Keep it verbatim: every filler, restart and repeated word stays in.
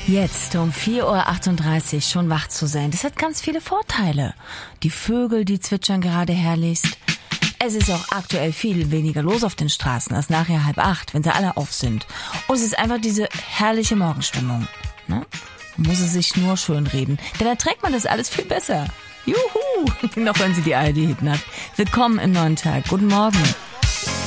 Jetzt um vier Uhr achtunddreißig schon wach zu sein, das hat ganz viele Vorteile. Die Vögel, die zwitschern gerade herrlichst. Es ist auch aktuell viel weniger los auf den Straßen als nachher halb acht, wenn sie alle auf sind. Und es ist einfach diese herrliche Morgenstimmung. Ne? Man muss es sich nur schön reden, denn dann trägt man das alles viel besser. Juhu! Noch wenn sie die A R D-Hit hat. Willkommen im neuen Tag. Guten Morgen.